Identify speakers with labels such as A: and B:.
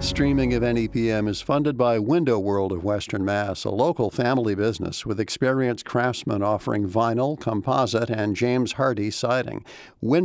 A: Streaming of NEPM is funded by Window World of Western Mass, a local family business with experienced craftsmen offering vinyl, composite, and James Hardie siding.